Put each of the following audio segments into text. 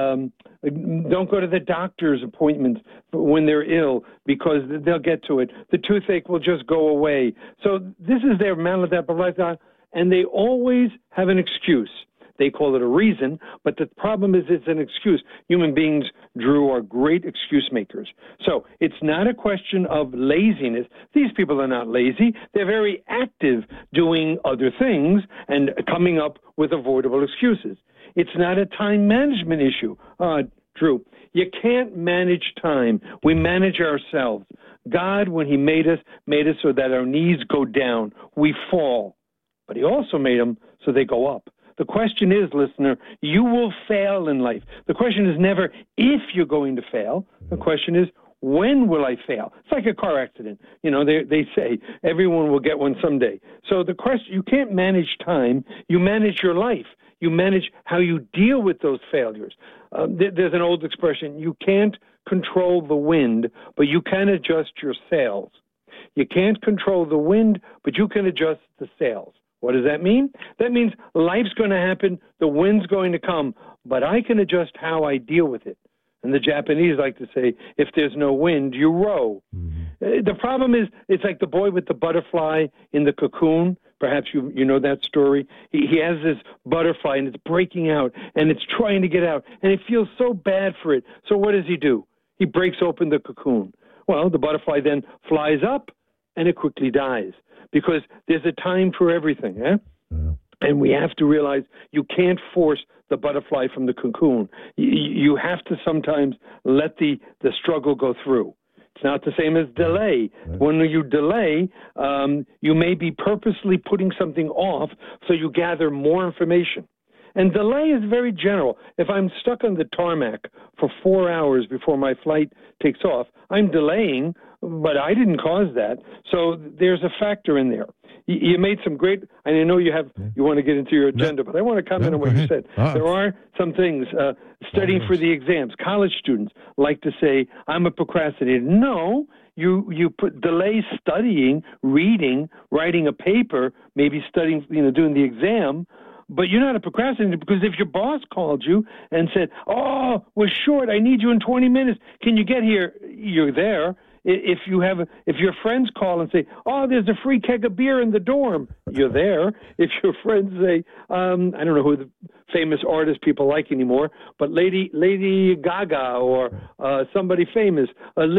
Don't go to the doctor's appointments when they're ill because they'll get to it. The toothache will just go away. So this is their maladaptive, and they always have an excuse. They call it a reason, but the problem is it's an excuse. Human beings, Drew, are great excuse makers. So it's not a question of laziness. These people are not lazy. They're very active doing other things and coming up with avoidable excuses. It's not a time management issue. Drew, you can't manage time. We manage ourselves. God, when he made us so that our knees go down. We fall. But he also made them so they go up. The question is, listener, you will fail in life. The question is never if you're going to fail. The question is, when will I fail? It's like a car accident. You know, they say everyone will get one someday. So the question, you can't manage time. You manage your life. You manage how you deal with those failures. There's an old expression, you can't control the wind, but you can adjust your sails. You can't control the wind, but you can adjust the sails. What does that mean? That means life's going to happen, the wind's going to come, but I can adjust how I deal with it. And the Japanese like to say, if there's no wind, you row. Mm-hmm. The problem is, it's like the boy with the butterfly in the cocoon. Perhaps you know that story. He has this butterfly, and it's breaking out, and it's trying to get out, and it feels so bad for it. So what does he do? He breaks open the cocoon. Well, the butterfly then flies up, and it quickly dies. Because there's a time for everything, eh? Yeah. And we have to realize you can't force the butterfly from the cocoon. You have to sometimes let the struggle go through. It's not the same as delay. Right. When you delay, you may be purposely putting something off so you gather more information. And delay is very general. If I'm stuck on the tarmac for 4 hours before my flight takes off, I'm delaying, but I didn't cause that. So there's a factor in there. You made some great, and I know you want to get into your agenda, but I want to comment on what you said. There are some things, studying for the exams. College students like to say, I'm a procrastinator. No, you put delay studying, reading, writing a paper, maybe studying, doing the exam. But you're not a procrastinator because if your boss called you and said, oh, we're short, I need you in 20 minutes, can you get here? You're there. If your friends call and say, oh, there's a free keg of beer in the dorm, you're there. If your friends say, I don't know who the famous artist people like anymore, but Lady Gaga or somebody famous,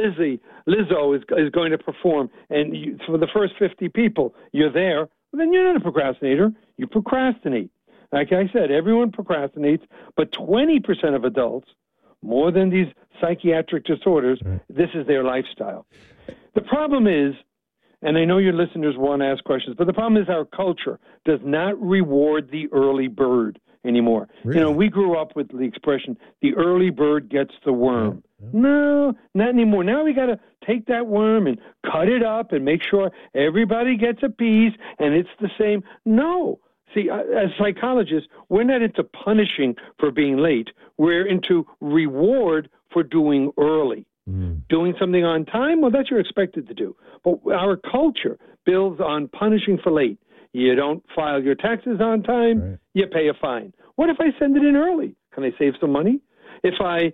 Lizzo is going to perform, and for the first 50 people, you're there, well, then you're not a procrastinator. You procrastinate. Like I said, everyone procrastinates, but 20% of adults, more than these psychiatric disorders, this is their lifestyle. The problem is, and I know your listeners want to ask questions, but the problem is our culture does not reward the early bird anymore. Really? We grew up with the expression, the early bird gets the worm. No, not anymore. Now we got to take that worm and cut it up and make sure everybody gets a piece and it's the same. No. See, as psychologists, we're not into punishing for being late. We're into reward for doing early. Doing something on time, well, that's what you're expected to do. But our culture builds on punishing for late. You don't file your taxes on time, you pay a fine. What if I send it in early? Can I save some money? If I,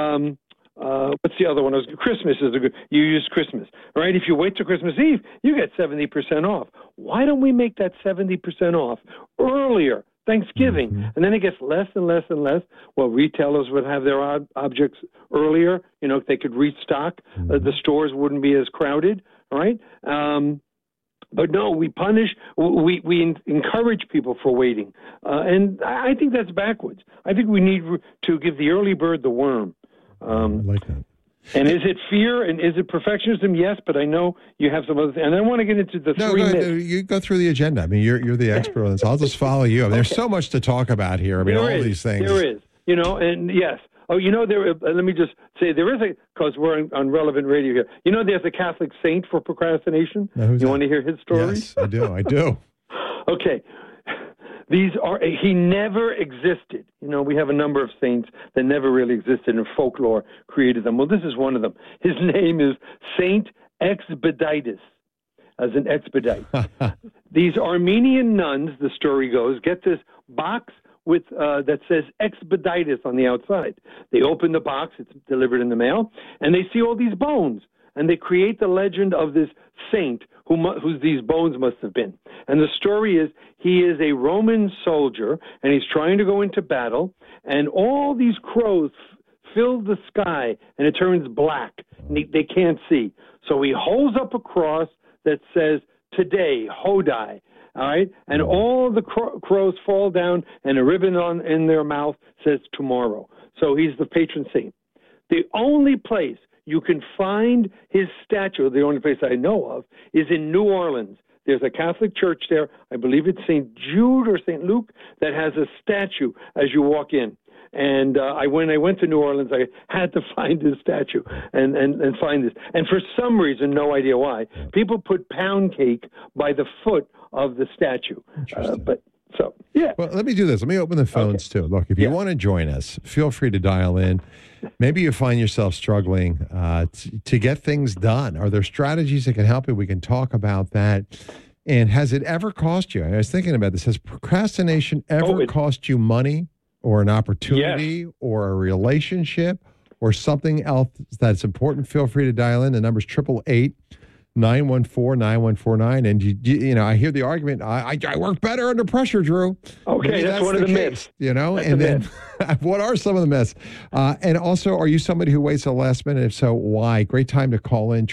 what's the other one? Christmas is a good, you use Christmas, right? If you wait till Christmas Eve, you get 70% off. Why don't we make that 70% off earlier? Thanksgiving, and then it gets less and less and less. Well, retailers would have their objects earlier. If they could restock, the stores wouldn't be as crowded, right? But no, we punish, we encourage people for waiting. And I think that's backwards. I think we need to give the early bird the worm. I like that. And is it fear and is it perfectionism? Yes, but I know you have some other things. And I want to get into the three myths. You go through the agenda. I mean, you're the expert on this. I'll just follow you. I mean, there's so much to talk about here. I mean, all these things. There is. And yes. Oh, let me just say there is because we're on Relevant Radio here. There's a Catholic saint for procrastination. You want to hear his story? Yes, I do. Okay. He never existed. We have a number of saints that never really existed, and folklore created them. Well, this is one of them. His name is Saint Expeditus, as an expedite. These Armenian nuns, the story goes, get this box with that says expeditus on the outside. They open the box, it's delivered in the mail, and they see all these bones. And they create the legend of this saint whose these bones must have been. And the story is he is a Roman soldier, and he's trying to go into battle, and all these crows fill the sky, and it turns black. And they can't see. So he holds up a cross that says, today, Hodai. All right? And all the crows fall down, and a ribbon in their mouth says tomorrow. So he's the patron saint. The only place you can find his statue, the only place I know of, is in New Orleans. There's a Catholic church there, I believe it's St. Jude or St. Luke, that has a statue as you walk in. And when I went to New Orleans, I had to find his statue and find this. And for some reason, no idea why, people put pound cake by the foot of the statue. Yeah. Well, let me do this. Let me open the phones, too. Look, if you want to join us, feel free to dial in. Maybe you find yourself struggling to get things done. Are there strategies that can help you? We can talk about that. And has it ever cost you? I was thinking about this. Has procrastination ever cost you money or an opportunity or a relationship or something else that's important? Feel free to dial in. The number's 888-914-9149. And, you know, I hear the argument, I work better under pressure, Drew. Okay, maybe that's one of the myths. You know, and then what are some of the myths? And also, are you somebody who waits the last minute? If so, why? Great time to call in,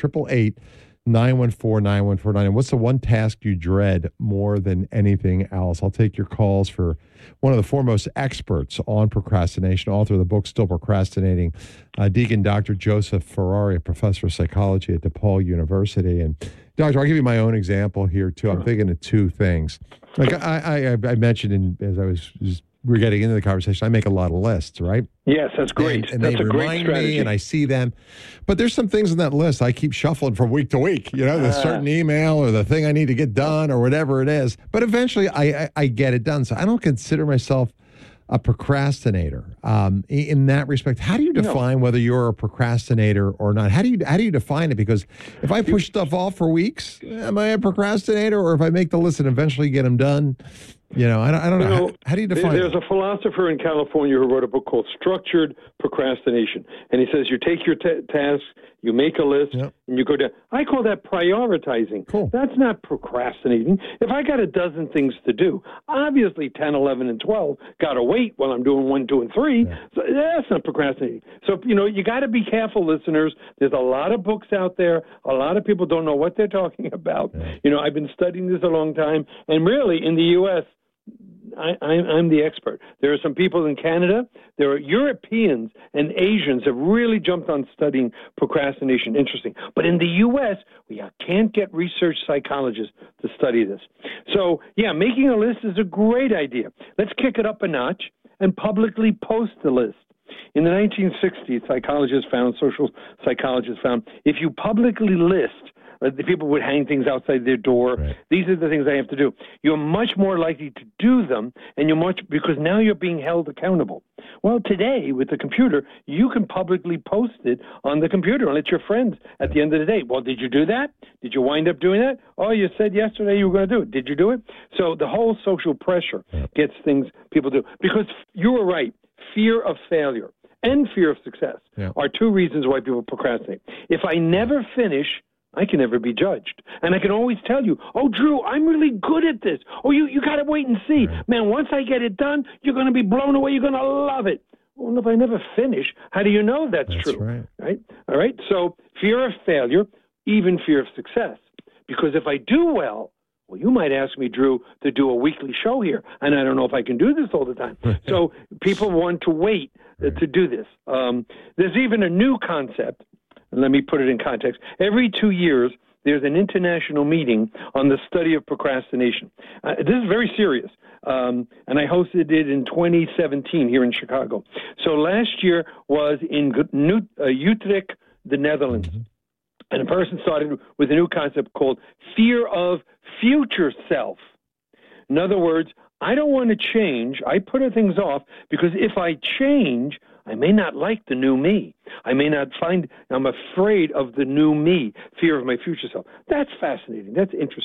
888-914-9149. And what's the one task you dread more than anything else? I'll take your calls for one of the foremost experts on procrastination, author of the book Still Procrastinating, Deacon Dr. Joseph Ferrari, a professor of psychology at DePaul University. And Doctor, I'll give you my own example here too. I'm thinking of two things. Like I mentioned as we were getting into the conversation, I make a lot of lists, right? Yes, that's great. And that's they a great remind strategy. me, and I see them. But there's some things on that list I keep shuffling from week to week. You know, the certain email or the thing I need to get done or whatever it is. But eventually, I get it done. So I don't consider myself a procrastinator. In that respect, how do you define whether you're a procrastinator or not? How do you define it? Because if I push stuff off for weeks, am I a procrastinator? Or if I make the list and eventually get them done? You know, I don't know. How do you define There's a philosopher in California who wrote a book called Structured Procrastination. And he says you take your task, you make a list, and you go down. I call that prioritizing. Cool. That's not procrastinating. If I got a dozen things to do, obviously 10, 11, and 12 got to wait while I'm doing 1, 2, and 3. Yeah. So that's not procrastinating. So, you know, you got to be careful, listeners. There's a lot of books out there. A lot of people don't know what they're talking about. Yeah. You know, I've been studying this a long time. And really, in the U.S., I'm the expert. There are some people in Canada. There are Europeans and Asians have really jumped on studying procrastination. Interesting. But in the U.S., we can't get research psychologists to study this. So, yeah, making a list is a great idea. Let's kick it up a notch and publicly post the list. In the 1960s, social psychologists found, if you publicly list, the people would hang things outside their door. Right. These are the things I have to do. You're much more likely to do them, and because now you're being held accountable. Well, today with the computer, you can publicly post it on the computer and let your friends at the end of the day. Well, did you do that? Did you wind up doing that? Oh, you said yesterday you were going to do it. Did you do it? So the whole social pressure gets things people do. Because you were right. Fear of failure and fear of success are two reasons why people procrastinate. If I never finish, I can never be judged. And I can always tell you, oh, Drew, I'm really good at this. Oh, you got to wait and see. Right. Man, once I get it done, you're going to be blown away. You're going to love it. Well, if I never finish, how do you know that's true? Right? All right? So fear of failure, even fear of success. Because if I do well, you might ask me, Drew, to do a weekly show here, and I don't know if I can do this all the time. So people want to wait to do this. There's even a new concept. Let me put it in context. Every 2 years, there's an international meeting on the study of procrastination. This is very serious, and I hosted it in 2017 here in Chicago. So last year was in Utrecht, the Netherlands. Mm-hmm. And a person started with a new concept called fear of future self. In other words, I don't want to change. I put things off because if I change, I may not like the new me. I may not find, I'm afraid of the new me, fear of my future self. That's fascinating. That's interesting.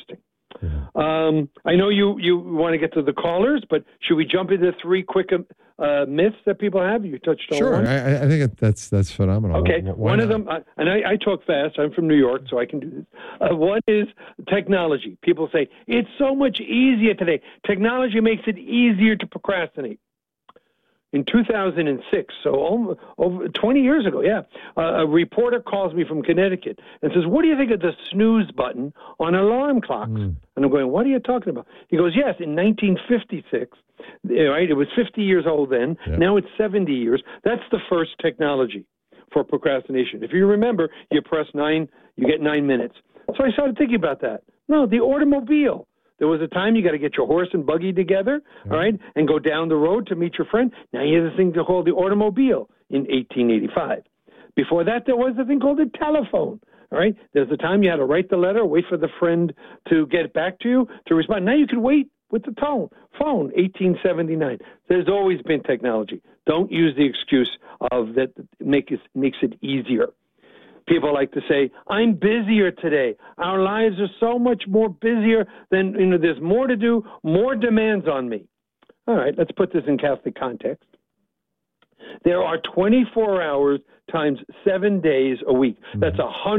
I know you want to get to the callers, but should we jump into 3 quick myths that people have? You touched on Sure. one. I think that's phenomenal. Okay. Why One not? of them, and I talk fast. I'm from New York, so I can do this. One is technology. People say, it's so much easier today. Technology makes it easier to procrastinate. In 2006, so over 20 years ago, a reporter calls me from Connecticut and says, what do you think of the snooze button on alarm clocks? And I'm going, what are you talking about? He goes, yes, in 1956, right, it was 50 years old then. Yep. Now it's 70 years. That's the first technology for procrastination. If you remember, you press 9, you get 9 minutes. So I started thinking about that. No, the automobile. There was a time you got to get your horse and buggy together, all right, and go down the road to meet your friend. Now you have this thing called the automobile in 1885. Before that, there was a thing called the telephone, all right? There's a time you had to write the letter, wait for the friend to get back to you, to respond. Now you can wait with the phone, 1879. There's always been technology. Don't use the excuse of that makes it easier. People like to say, I'm busier today. Our lives are so much more busier than, there's more to do, more demands on me. All right, let's put this in Catholic context. There are 24 hours times 7 days a week. That's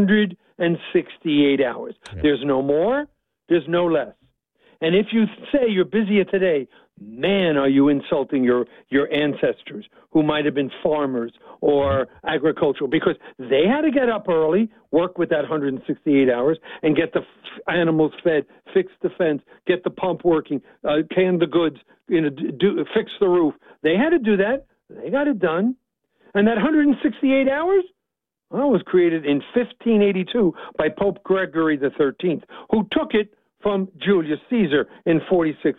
168 hours. Yeah. There's no more, there's no less. And if you say you're busier today, man, are you insulting your ancestors who might have been farmers or agricultural, because they had to get up early, work with that 168 hours, and get the animals fed, fix the fence, get the pump working, can the goods, fix the roof. They had to do that. They got it done. And that 168 hours was created in 1582 by Pope Gregory XIII, who took it from Julius Caesar in 46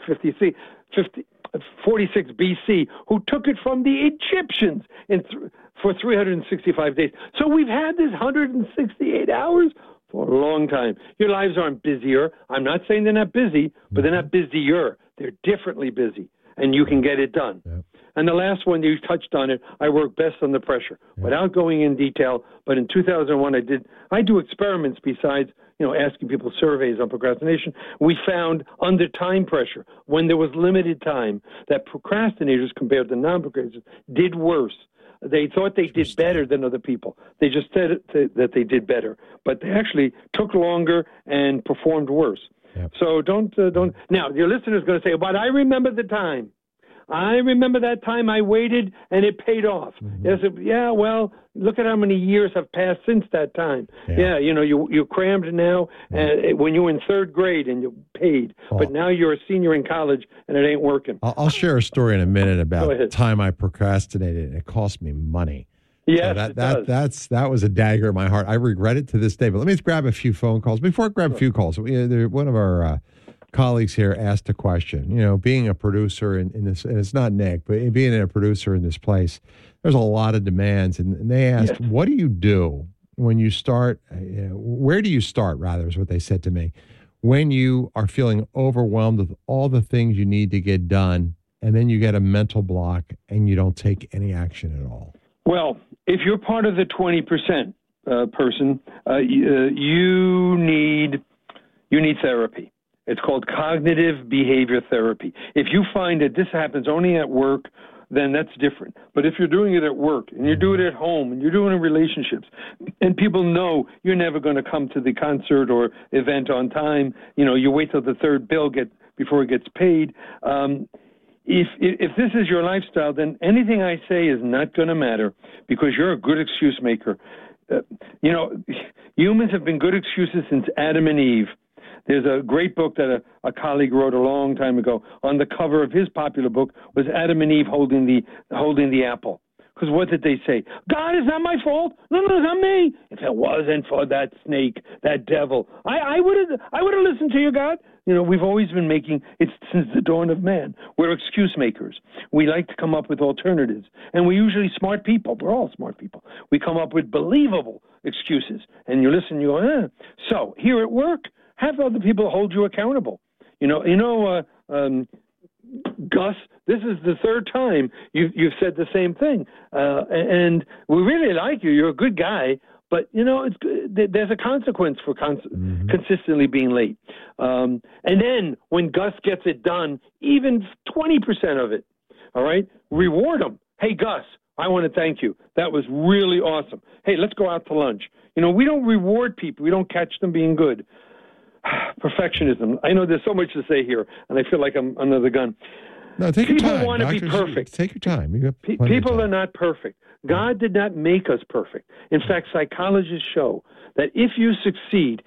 BC, who took it from the Egyptians for 365 days. So we've had this 168 hours for a long time. Your lives aren't busier. I'm not saying they're not busy, but they're not busier. They're differently busy, and you can get it done. Yeah. And the last one, you touched on it, I work best under pressure. Yeah. Without going in detail, but in 2001, I do experiments besides asking people surveys on procrastination. We found under time pressure, when there was limited time, that procrastinators compared to non-procrastinators did worse. They thought they did better than other people. They just said that they did better, but they actually took longer and performed worse. Yep. So don't. Now, your listener is going to say, but I remember the time. I remember that time I waited and it paid off. Mm-hmm. Yeah, well, look at how many years have passed since that time. Yeah, you crammed now when you were in 3rd grade and you paid, but now you're a senior in college and it ain't working. I'll share a story in a minute about the time I procrastinated and it cost me money. Yes, that was a dagger in my heart. I regret it to this day. But let me grab a few phone calls. Before I grab a few calls, one of our colleagues here asked a question. Being a producer in this, and it's not Nick, but being a producer in this place, there's a lot of demands. And they asked, what do you do when you start, where do you start, rather, is what they said to me, when you are feeling overwhelmed with all the things you need to get done, and then you get a mental block and you don't take any action at all? Well, if you're part of the 20% person, you need therapy. It's called cognitive behavior therapy. If you find that this happens only at work, then that's different. But if you're doing it at work and you do it at home and you're doing it in relationships and people know you're never going to come to the concert or event on time, you wait till the 3rd bill before it gets paid. If this is your lifestyle, then anything I say is not going to matter because you're a good excuse maker. Humans have been good excuses since Adam and Eve. There's a great book that a colleague wrote a long time ago. On the cover of his popular book was Adam and Eve holding the apple. Because what did they say? God, it's not my fault. No, it's not me. If it wasn't for that snake, that devil, I would have listened to you, God. We've always been it's since the dawn of man. We're excuse makers. We like to come up with alternatives. And we're usually smart people. We're all smart people. We come up with believable excuses. And you listen, you go, So here at work, have other people hold you accountable. Gus, this is the 3rd time you've said the same thing. And we really like you. You're a good guy, But, there's a consequence for consistently being late. And then when Gus gets it done, even 20% of it, all right, reward him. Hey, Gus, I want to thank you. That was really awesome. Hey, let's go out to lunch. We don't reward people. We don't catch them being good. Perfectionism. I know there's so much to say here, and I feel like I'm under the gun. No, take people your time. want to be perfect. Take your time. People are not perfect. God did not make us perfect. In fact, psychologists show that if you succeed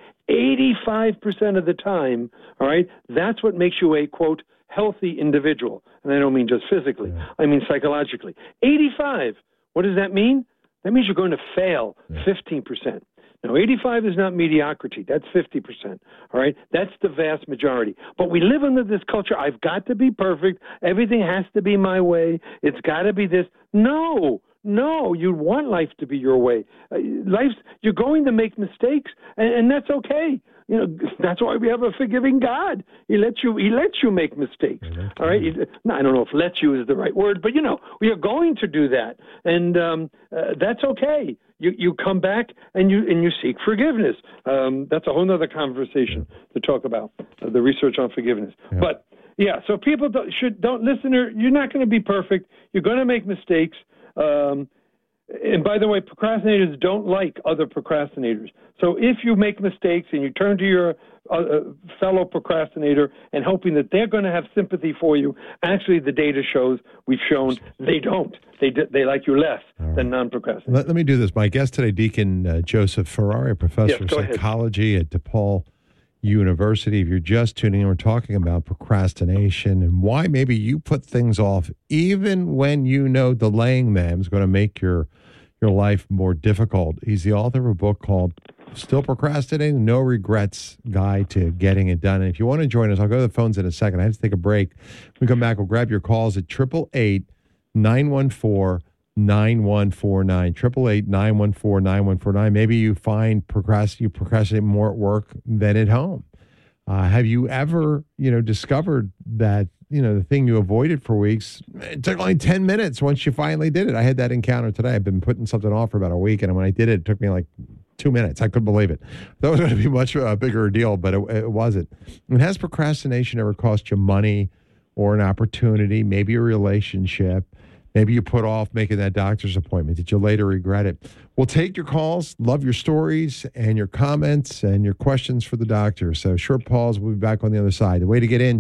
85% of the time, all right, that's what makes you a, quote, healthy individual. And I don't mean just physically. Yeah. I mean psychologically. 85. What does that mean? That means you're going to fail 15%. Now, 85 is not mediocrity. That's 50%, all right? That's the vast majority. But we live under this culture. I've got to be perfect. Everything has to be my way. It's got to be this. No, you want life to be your way. You're going to make mistakes, and that's okay. That's why we have a forgiving God. He lets you make mistakes. All right. I don't know if "let you" is the right word, but we are going to do that, and that's okay. You come back and you seek forgiveness. That's a whole other conversation to talk about the research on forgiveness. Yeah. But so people don't listen. You're not going to be perfect. You're going to make mistakes. And by the way, procrastinators don't like other procrastinators. So if you make mistakes and you turn to your fellow procrastinator and hoping that they're going to have sympathy for you, actually the data shows, we've shown they don't. They like you less than non-procrastinators. Let me do this. My guest today, Deacon Joseph Ferrari, professor of psychology at DePaul University. If you're just tuning in, we're talking about procrastination and why maybe you put things off even when delaying them is going to make your life more difficult. He's the author of a book called Still Procrastinating, No Regrets Guide to Getting It Done. And if you want to join us, I'll go to the phones in a second. I have to take a break. When we come back, we'll grab your calls at 888-914-9149, 888-914-9149. Maybe you find you procrastinate more at work than at home. Have you ever, discovered that, the thing you avoided for weeks, it took only 10 minutes once you finally did it? I had that encounter today. I've been putting something off for about a week, and when I did it, it took me like 2 minutes. I couldn't believe it. That was going to be much a bigger deal, but it wasn't. And has procrastination ever cost you money or an opportunity, maybe a relationship? Maybe you put off making that doctor's appointment. Did you later regret it? We'll take your calls, love your stories and your comments and your questions for the doctor. So short pause. We'll be back on the other side. The way to get in,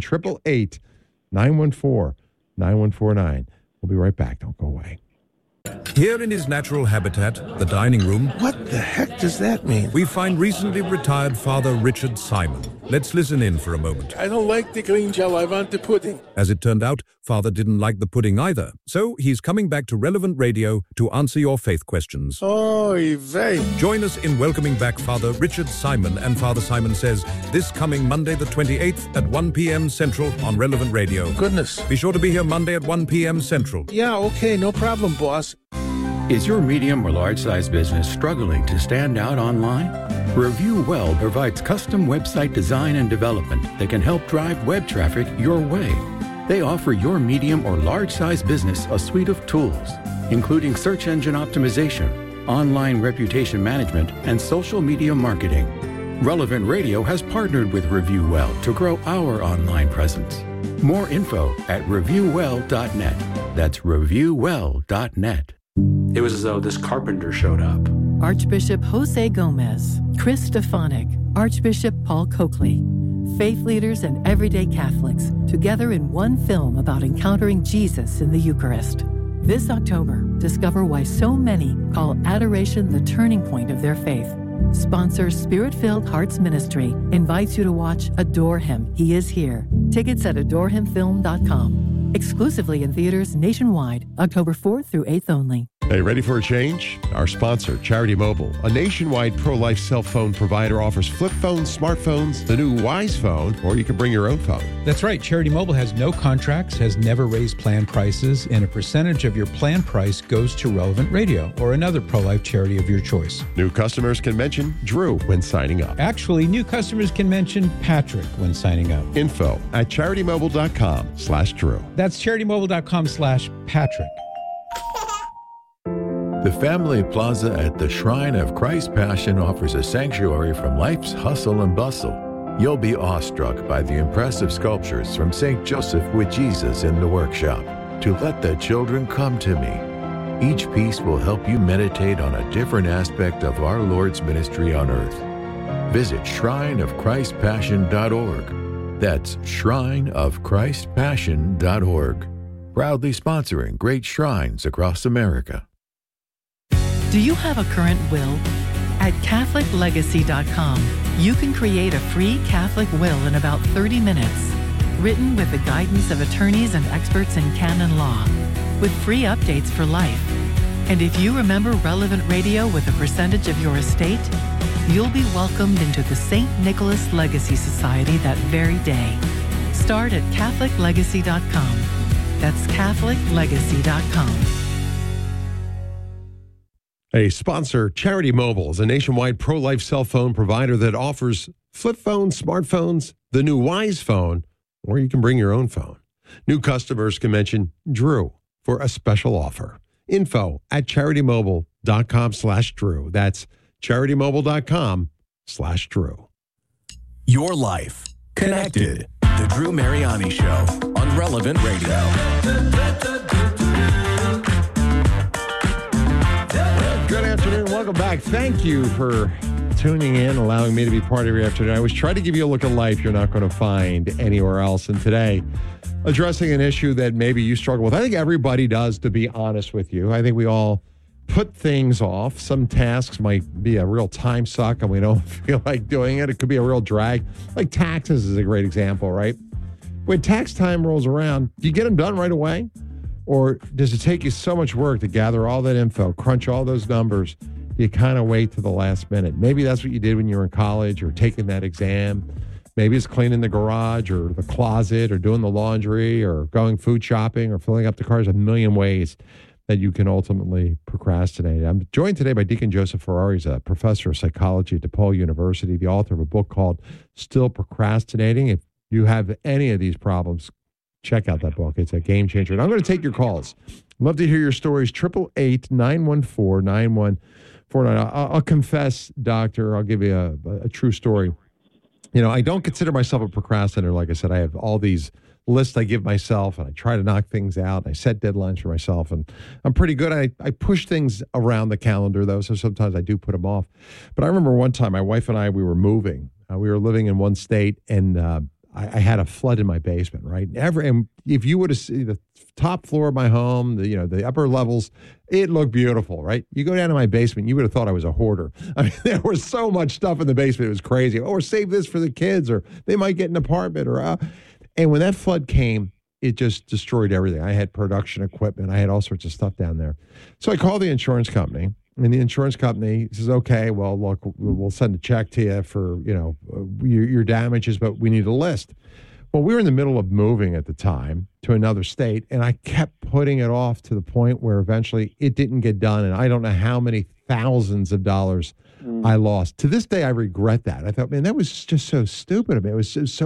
888-914-9149. We'll be right back. Don't go away. Here in his natural habitat, the dining room. What the heck does that mean? We find recently retired Father Richard Simon. Let's listen in for a moment. I don't like the green gel. I want the pudding. As it turned out, Father didn't like the pudding either. So he's coming back to Relevant Radio to answer your faith questions. Oy vey. Join us in welcoming back Father Richard Simon and Father Simon Says this coming Monday the 28th at 1 p.m. Central on Relevant Radio. Goodness. Be sure to be here Monday at 1 p.m. Central. Yeah, okay, no problem, boss. Is your medium or large-size business struggling to stand out online? Review Well provides custom website design and development that can help drive web traffic your way. They offer your medium or large-size business a suite of tools, including search engine optimization, online reputation management, and social media marketing. Relevant Radio has partnered with Review Well to grow our online presence. More info at reviewwell.net. That's reviewwell.net. It was as though this carpenter showed up. Archbishop Jose Gomez, Chris Stefanik, Archbishop Paul Coakley. Faith leaders and everyday Catholics together in one film about encountering Jesus in the Eucharist. This October, discover why so many call adoration the turning point of their faith. Sponsor Spirit-Filled Hearts Ministry invites you to watch Adore Him, He Is Here. Tickets at adorehimfilm.com. Exclusively in theaters nationwide, October 4th through 8th only. Hey, ready for a change? Our sponsor, Charity Mobile, a nationwide pro-life cell phone provider, offers flip phones, smartphones, the new Wise phone, or you can bring your own phone. That's right. Charity Mobile has no contracts, has never raised plan prices, and a percentage of your plan price goes to Relevant Radio or another pro-life charity of your choice. New customers can mention Drew when signing up. Actually, new customers can mention Patrick when signing up. Info at CharityMobile.com/Drew. That's CharityMobile.com/Patrick. The Family Plaza at the Shrine of Christ Passion offers a sanctuary from life's hustle and bustle. You'll be awestruck by the impressive sculptures from St. Joseph with Jesus in the workshop. To Let the Children Come to Me. Each piece will help you meditate on a different aspect of our Lord's ministry on earth. Visit shrineofchristpassion.org. That's shrineofchristpassion.org. Proudly sponsoring great shrines across America. Do you have a current will? At CatholicLegacy.com, you can create a free Catholic will in about 30 minutes, written with the guidance of attorneys and experts in canon law, with free updates for life. And if you remember relevant radio with a percentage of your estate, you'll be welcomed into the St. Nicholas Legacy Society that very day. Start at CatholicLegacy.com. That's CatholicLegacy.com. A sponsor, Charity Mobile, is a nationwide pro-life cell phone provider that offers flip phones, smartphones, the new Wise phone, or you can bring your own phone. New customers can mention Drew for a special offer. Info at CharityMobile.com/Drew. That's CharityMobile.com/Drew. Your life connected. The Drew Mariani Show on Relevant Radio. Good afternoon. Welcome back. Thank you for tuning in, allowing me to be part of your afternoon. I always try to give you a look at life you're not going to find anywhere else. And today, addressing an issue that maybe you struggle with. I think everybody does, to be honest with you. I think we all put things off. Some tasks might be a real time suck and we don't feel like doing it. It could be a real drag. Like taxes is a great example, right? When tax time rolls around, do you get them done right away? Or does it take you so much work to gather all that info, crunch all those numbers? You kind of wait to the last minute. Maybe that's what you did when you were in college or taking that exam. Maybe it's cleaning the garage or the closet or doing the laundry or going food shopping or filling up the car. There's a million ways that you can ultimately procrastinate. I'm joined today by Deacon Joseph Ferrari. He's a professor of psychology at DePaul University, the author of a book called Still Procrastinating. If you have any of these problems, check out that book. It's a game changer. And I'm going to take your calls. Love to hear your stories. 888-914-9149. I'll confess, doctor, I'll give you a true story. You know, I don't consider myself a procrastinator. Like I said, I have all these lists I give myself, and I try to knock things out. And I set deadlines for myself, and I'm pretty good. I push things around the calendar, though, so sometimes I do put them off. But I remember one time, my wife and I, we were moving. We were living in one state, and I had a flood in my basement, right? And if you would have seen the top floor of my home, the upper levels, it looked beautiful, right? You go down to my basement, you would have thought I was a hoarder. I mean, there was so much stuff in the basement. It was crazy. Or save this for the kids, or they might get an apartment, and when that flood came, it just destroyed everything. I had production equipment. I had all sorts of stuff down there. So I called the insurance company, and the insurance company says, okay, well, look, we'll send a check to you for, your damages, but we need a list. Well, we were in the middle of moving at the time to another state, and I kept putting it off to the point where eventually it didn't get done, and I don't know how many thousands of dollars I lost. To this day, I regret that. I thought, man, that was just so stupid of me. It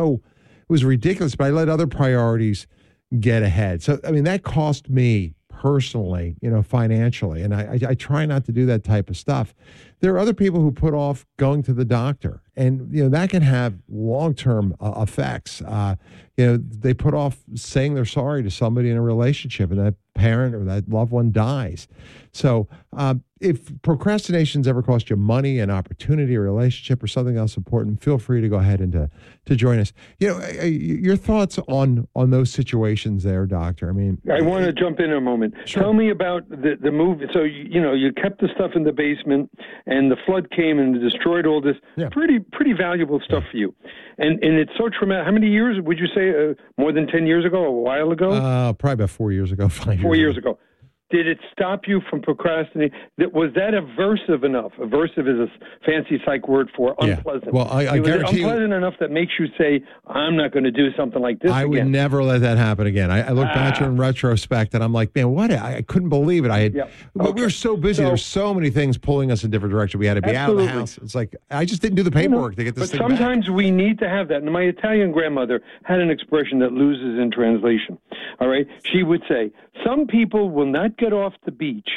was ridiculous, but I let other priorities get ahead. So, I mean, that cost me personally, financially, and I try not to do that type of stuff. There are other people who put off going to the doctor, and that can have long-term effects. They put off saying they're sorry to somebody in a relationship, and that parent or that loved one dies. So if procrastination's ever cost you money, an opportunity, a relationship, or something else important, feel free to go ahead and to join us. Your thoughts on those situations there, Doctor. I mean, I want to jump in a moment. Sure. Tell me about the move. So, you kept the stuff in the basement, and the flood came and destroyed all this pretty valuable stuff for you. And it's so traumatic. How many years would you say? More than 10 years ago? A while ago? Probably about 4 years ago. 4 years ago. Did it stop you from procrastinating? Was that aversive enough? Aversive is a fancy psych word for unpleasant. Yeah. Well, I guarantee unpleasant enough that makes you say, I'm not going to do something like this I again. would never let that happen again. I look back in retrospect, and I'm like, man, what? I couldn't believe it. But we were so busy. There were so many things pulling us in different directions. We had to be out of the house. It's like, I just didn't do the paperwork to get this thing back. But sometimes we need to have that. And my Italian grandmother had an expression that loses in translation. All right? She would say, some people will not get off the beach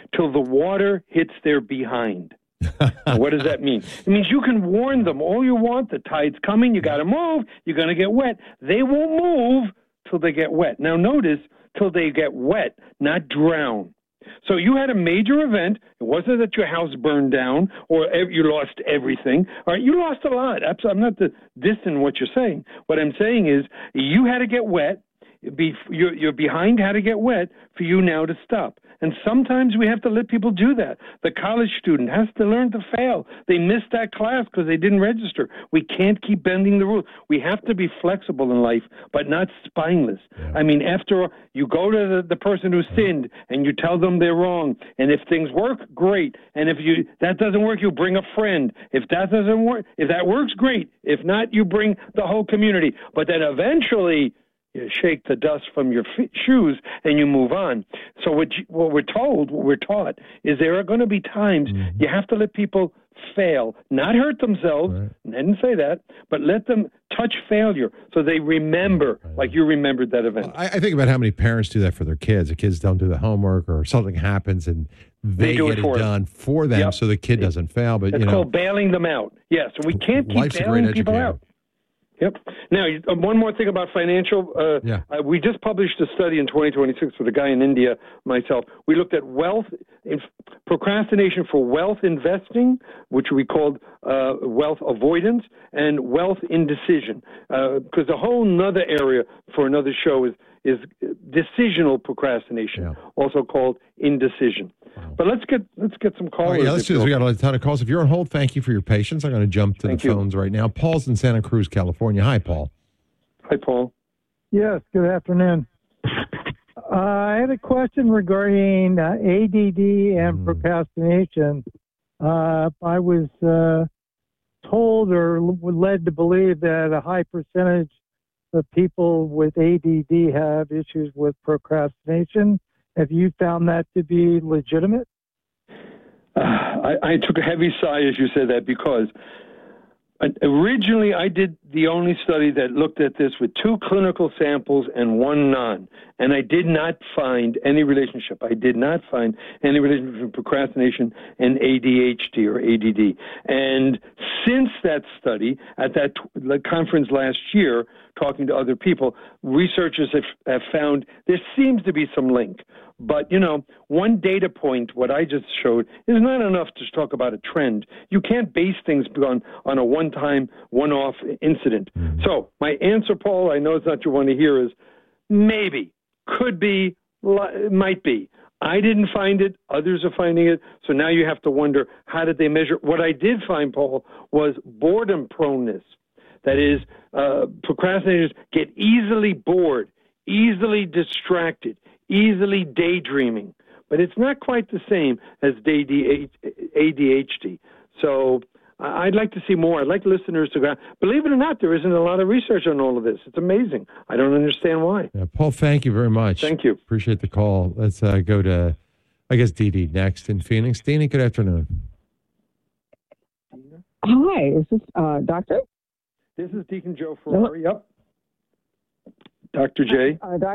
till the water hits their behind. What does that mean? It means you can warn them all you want. The tide's coming. You got to move. You're going to get wet. They won't move till they get wet. Now, notice, till they get wet, not drown. So you had a major event. It wasn't that your house burned down or you lost everything. All right, you lost a lot. I'm not dissing what you're saying. What I'm saying is you had to get wet. Your behind had to get wet for you now to stop. And sometimes we have to let people do that. The college student has to learn to fail. They missed that class because they didn't register. We can't keep bending the rules. We have to be flexible in life, but not spineless. Yeah. I mean, after all, you go to the person who sinned and you tell them they're wrong. And if things work, great. And if that doesn't work, you bring a friend. If that doesn't work, if that works, great. If not, you bring the whole community. But then eventually, you shake the dust from your shoes and you move on. So what we're taught is there are going to be times you have to let people fail, not hurt themselves. Right. I didn't say that, but let them touch failure so they remember, like you remembered that event. I think about how many parents do that for their kids. The kids don't do the homework or something happens and they get it done for them so the kid doesn't fail. But it's called bailing them out. Yes, we can't keep bailing people out. Yep. Now, one more thing about financial. We just published a study in 2026 with a guy in India, myself. We looked at procrastination for wealth investing, which we called wealth avoidance, and wealth indecision. Because a whole nother area for another show is decisional procrastination, also called indecision. Wow. But let's get some callers. Right, let's do this. We got a ton of calls. If you're on hold, thank you for your patience. I'm going to jump to the phones right now. Paul's in Santa Cruz, California. Hi, Paul. Hi, Paul. Yes, good afternoon. I had a question regarding ADD and procrastination. I was told or led to believe that a high percentage of people with ADD have issues with procrastination. Have you found that to be legitimate? I took a heavy sigh as you said that because originally I did the only study that looked at this with 2 clinical samples and 1 non, and I did not find any relationship. I did not find any relationship between procrastination and ADHD or ADD. And since that study, at that conference last year, talking to other people, researchers have found there seems to be some link. But, one data point, what I just showed, is not enough to talk about a trend. You can't base things on a one-time, one-off incident. So my answer, Paul, I know it's not what you want to hear, is maybe, could be, might be. I didn't find it. Others are finding it. So now you have to wonder, how did they measure? What I did find, Paul, was boredom proneness. That is, procrastinators get easily bored, easily distracted, easily daydreaming. But it's not quite the same as ADHD. So I'd like to see more. I'd like listeners to go. Believe it or not, there isn't a lot of research on all of this. It's amazing. I don't understand why. Yeah, Paul, thank you very much. Thank you. Appreciate the call. Let's go to, I guess, Dee Dee next in Phoenix. Dee Dee, good afternoon. Hi, is this Doctor? This is Deacon Joe Ferrari. Yep. Dr. J.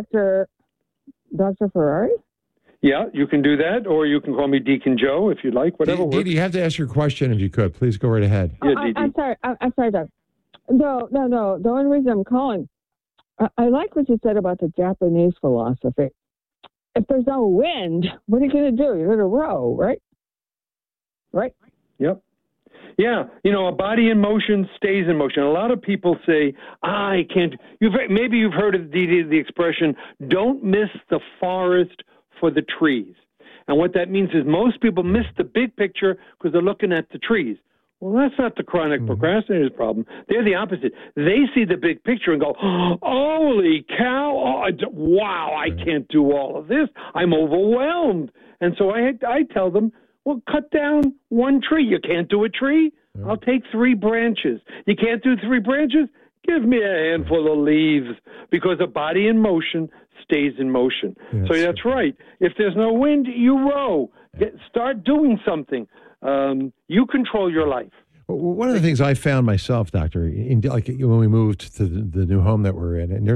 Dr. Ferrari? Yeah, you can do that, or you can call me Deacon Joe if you'd like, whatever works. Dee Dee, you have to ask your question if you could. Please go right ahead. Yeah, Dee Dee. I'm sorry, Doc. No. The only reason I'm calling, I like what you said about the Japanese philosophy. If there's no wind, what are you going to do? You're going to row, right? Right? Yep. Yeah, a body in motion stays in motion. A lot of people say, I can't. Maybe you've heard of the expression, don't miss the forest for the trees. And what that means is most people miss the big picture because they're looking at the trees. Well, that's not the chronic procrastinator's problem. They're the opposite. They see the big picture and go, holy cow, wow, I can't do all of this. I'm overwhelmed. And so I tell them, well, cut down 1 tree. You can't do a tree? I'll take 3 branches. You can't do 3 branches? Give me a handful of leaves, because a body in motion stays in motion. Yes. So that's right. If there's no wind, you row. Start doing something. You control your life. One of the things I found myself, Doctor, like when we moved to the new home that we're in, and there's a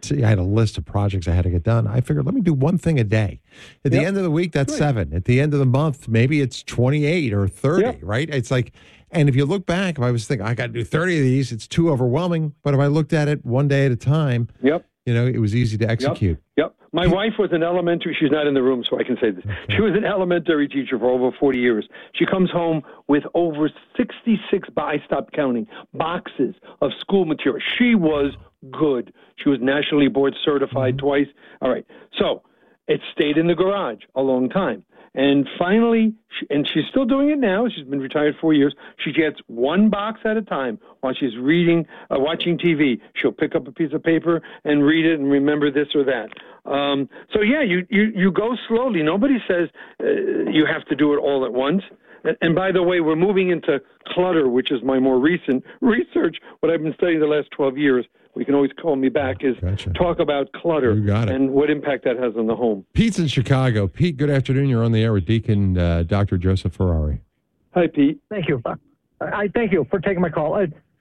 I had a list of projects I had to get done. I figured, let me do one thing a day. At the end of the week, that's 7. At the end of the month, maybe it's 28 or 30, right? It's like, and if you look back, if I was thinking, I got to do 30 of these, it's too overwhelming. But if I looked at it one day at a time, it was easy to execute. Yep. My wife was an elementary, she's not in the room, so I can say this. Okay. She was an elementary teacher for over 40 years. She comes home with over 66, I stopped counting, boxes of school material. She was good. She was nationally board certified twice. All right. So it stayed in the garage a long time. And finally, and she's still doing it now. She's been retired 4 years. She gets one box at a time while she's reading, watching TV. She'll pick up a piece of paper and read it and remember this or that. So yeah, you go slowly. Nobody says you have to do it all at once. And by the way, we're moving into clutter, which is my more recent research. What I've been studying the last 12 years. We can always call me back, is talk about clutter and what impact that has on the home. Pete's in Chicago. Pete, good afternoon. You're on the air with Deacon Dr. Joseph Ferrari. Hi, Pete. Thank you. I thank you for taking my call.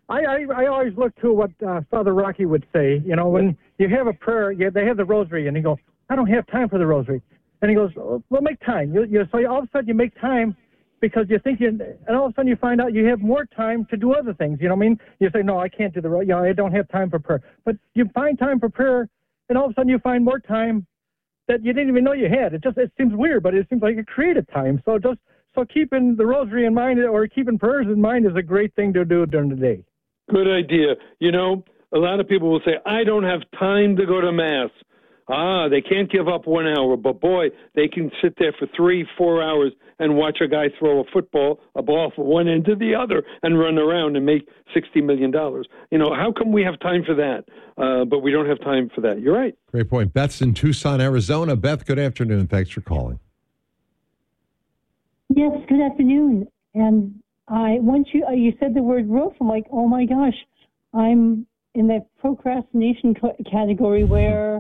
I always look to what Father Rocky would say. You know, when you have a prayer, they have the rosary, and you go, I don't have time for the rosary. And he goes, well, make time. So all of a sudden you make time, because you think and all of a sudden you find out you have more time to do other things. You know what I mean? You say, no, I can't do I don't have time for prayer. But you find time for prayer, and all of a sudden you find more time that you didn't even know you had. It seems weird, but it seems like a creative time. So keeping the rosary in mind, or keeping prayers in mind, is a great thing to do during the day. Good idea. You know, a lot of people will say, I don't have time to go to Mass. They can't give up 1 hour, but boy, they can sit there for 3-4 hours and watch a guy throw a ball from one end to the other and run around and make $60 million. You know, how come we have time for that, but we don't have time for that? You're right. Great point. Beth's in Tucson, Arizona. Beth, good afternoon. Thanks for calling. Yes, good afternoon. And once you said the word roof, I'm like, oh my gosh, I'm in that procrastination category where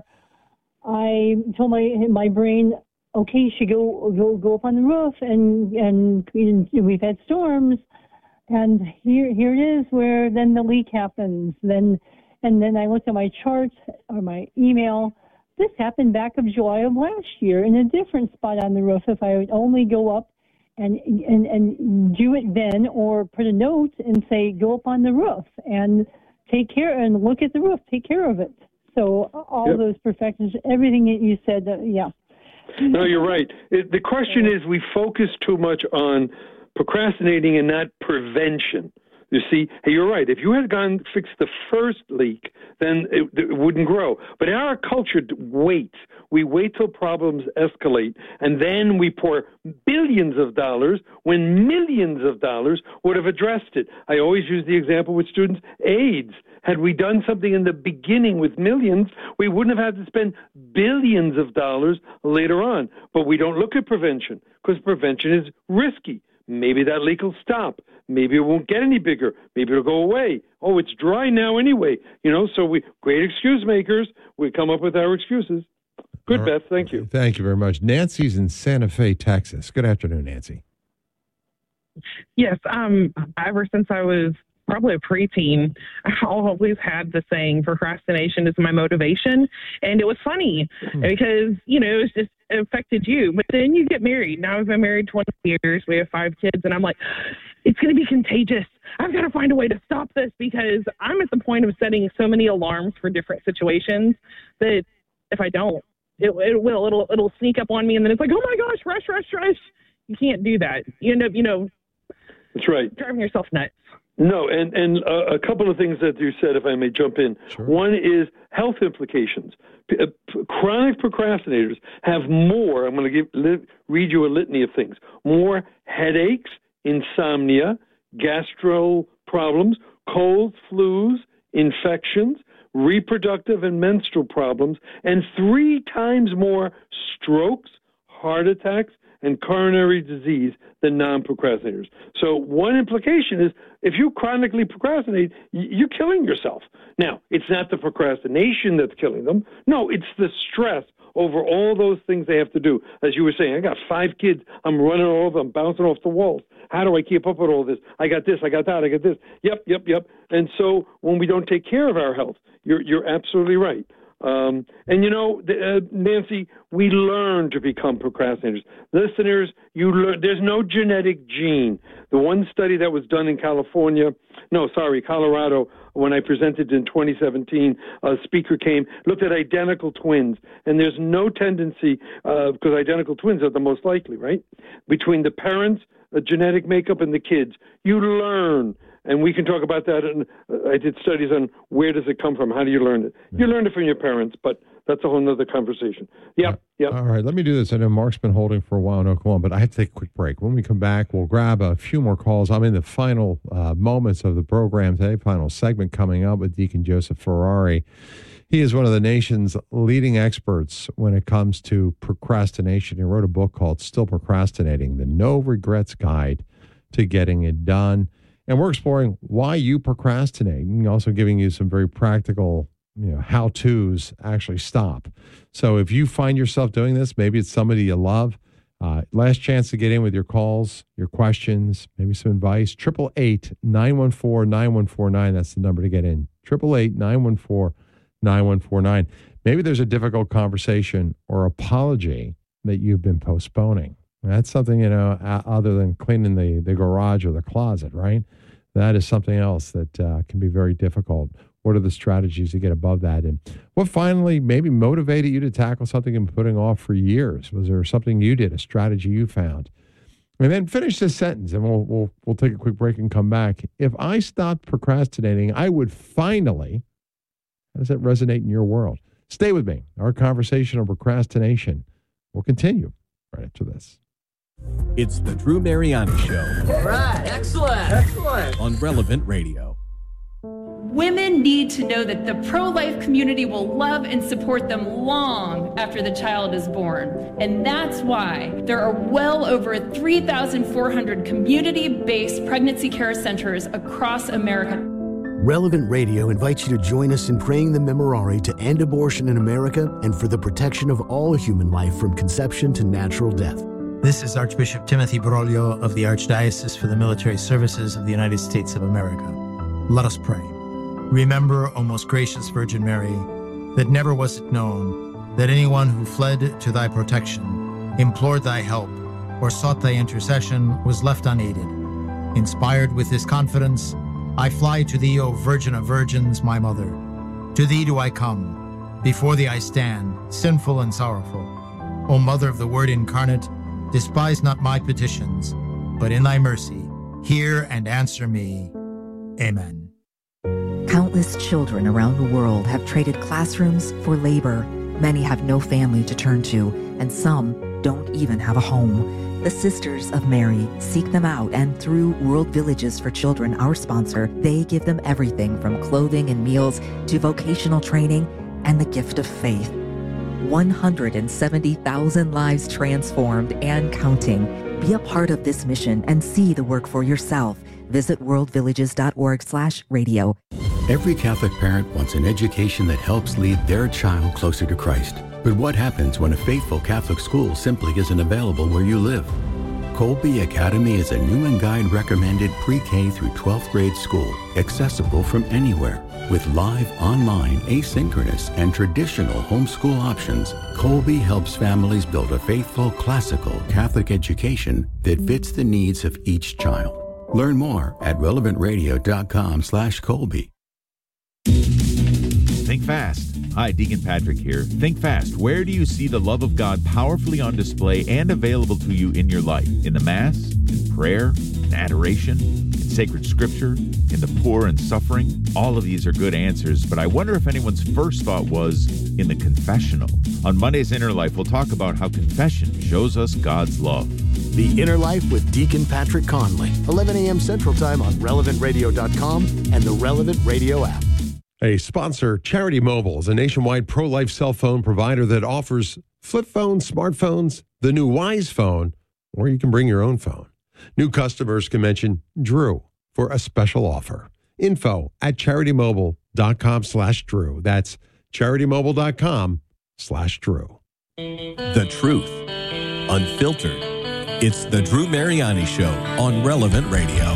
I told my brain, okay, you should go up on the roof, and we've had storms, and here it is where then the leak happens. Then I looked at my charts or my email. This happened back of July of last year in a different spot on the roof. If I would only go up and do it then, or put a note and say, go up on the roof and take care and look at the roof, take care of it. So all those perfections, everything that you said, No, you're right. The question is, we focus too much on procrastinating and not prevention. You see, hey, you're right. If you had fixed the first leak, then it wouldn't grow. But our culture waits. We wait till problems escalate, and then we pour billions of dollars when millions of dollars would have addressed it. I always use the example with students, AIDS. Had we done something in the beginning with millions, we wouldn't have had to spend billions of dollars later on. But we don't look at prevention, because prevention is risky. Maybe that leak will stop. Maybe it won't get any bigger. Maybe it'll go away. Oh, it's dry now anyway. You know, so great excuse makers, we come up with our excuses. Good, Beth. Thank you. Thank you very much. Nancy's in Santa Fe, Texas. Good afternoon, Nancy. Yes. Ever since I was probably a preteen, I always had the saying, procrastination is my motivation. And it was funny because, it's just, it affected you. But then you get married. Now I've been married 20 years. We have 5 kids. And I'm like, it's going to be contagious. I've got to find a way to stop this, because I'm at the point of setting so many alarms for different situations that if I don't, it'll sneak up on me. And then it's like, oh my gosh, rush. You can't do that. You end up, that's right, driving yourself nuts. No, and a couple of things that you said, if I may jump in. Sure. One is health implications. Chronic procrastinators have more, I'm going to read you a litany of things, more headaches, insomnia, gastro problems, colds, flus, infections, reproductive and menstrual problems, and 3 times more strokes, heart attacks, and coronary disease than non-procrastinators. So one implication is, if you chronically procrastinate, you're killing yourself. Now, it's not the procrastination that's killing them. No, it's the stress over all those things they have to do. As you were saying, I got 5 kids. I'm running all over. I'm bouncing off the walls. How do I keep up with all this? I got this. I got that. I got this. Yep. And so when we don't take care of our health, you're absolutely right. And you know, Nancy, we learn to become procrastinators. Listeners, you learn. There's no genetic gene. The one study that was done in Colorado, when I presented in 2017, a speaker came, looked at identical twins, and there's no tendency, because identical twins are the most likely, right? Between the parents, genetic makeup, and the kids, you learn. And we can talk about that. And I did studies on where does it come from? How do you learn it? You learn it from your parents, but that's a whole other conversation. Yep. All right, let me do this. I know Mark's been holding for a while in Oklahoma, but I have to take a quick break. When we come back, we'll grab a few more calls. I'm in the final moments of the program today, final segment coming up with Deacon Joseph Ferrari. He is one of the nation's leading experts when it comes to procrastination. He wrote a book called Still Procrastinating, The No Regrets Guide to Getting It Done. And we're exploring why you procrastinate and also giving you some very practical, how-tos actually stop. So if you find yourself doing this, maybe it's somebody you love, last chance to get in with your calls, your questions, maybe some advice, 888-914-9149. That's the number to get in, 888-914-9149. Maybe there's a difficult conversation or apology that you've been postponing. That's something, other than cleaning the garage or the closet, right? That is something else that can be very difficult. What are the strategies to get above that? And what finally maybe motivated you to tackle something you've been putting off for years? Was there something you did, a strategy you found? And then finish this sentence, and we'll take a quick break and come back. If I stopped procrastinating, I would finally, how does that resonate in your world? Stay with me. Our conversation on procrastination will continue right after this. It's the Drew Mariani Show. All right, excellent. On Relevant Radio. Women need to know that the pro-life community will love and support them long after the child is born. And that's why there are well over 3,400 community-based pregnancy care centers across America. Relevant Radio invites you to join us in praying the Memorare to end abortion in America and for the protection of all human life from conception to natural death. This is Archbishop Timothy Broglio of the Archdiocese for the Military Services of the United States of America. Let us pray. Remember, O most gracious Virgin Mary, that never was it known that anyone who fled to thy protection, implored thy help, or sought thy intercession was left unaided. Inspired with this confidence, I fly to thee, O Virgin of Virgins, my Mother. To thee do I come. Before thee I stand, sinful and sorrowful. O Mother of the Word incarnate, despise not my petitions, but in thy mercy, hear and answer me. Amen. Countless children around the world have traded classrooms for labor. Many have no family to turn to, and some don't even have a home. The Sisters of Mary seek them out, and through World Villages for Children, our sponsor, they give them everything from clothing and meals to vocational training and the gift of faith. 170,000 lives transformed and counting. Be a part of this mission and see the work for yourself. Visit worldvillages.org/radio. Every Catholic parent wants an education that helps lead their child closer to Christ. But what happens when a faithful Catholic school simply isn't available where you live? Colby Academy is a Newman Guide recommended pre-K through 12th grade school, accessible from anywhere. With live, online, asynchronous, and traditional homeschool options, Colby helps families build a faithful, classical Catholic education that fits the needs of each child. Learn more at relevantradio.com/Colby. Think fast. Hi, Deacon Patrick here. Think fast. Where do you see the love of God powerfully on display and available to you in your life? In the Mass? In prayer? In adoration? In sacred scripture? In the poor and suffering? All of these are good answers, but I wonder if anyone's first thought was in the confessional. On Monday's Inner Life, we'll talk about how confession shows us God's love. The Inner Life with Deacon Patrick Conley, 11 a.m. Central Time on relevantradio.com and the Relevant Radio app. A sponsor, Charity Mobile, is a nationwide pro-life cell phone provider that offers flip phones, smartphones, the new Wise phone, or you can bring your own phone. New customers can mention Drew for a special offer. Info at CharityMobile.com/Drew. That's CharityMobile.com/Drew. The truth, unfiltered. It's the Drew Mariani Show on Relevant Radio.